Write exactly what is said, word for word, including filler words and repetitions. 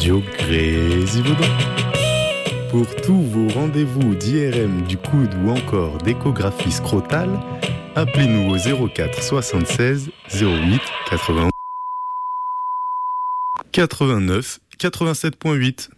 Radio Grésivaudan. Pour tous vos rendez-vous d'I R M du coude ou encore d'échographie scrotale, appelez-nous au zéro quatre soixante-seize zéro huit quatre-vingt-onze quatre-vingt-neuf quatre-vingt-sept virgule huit.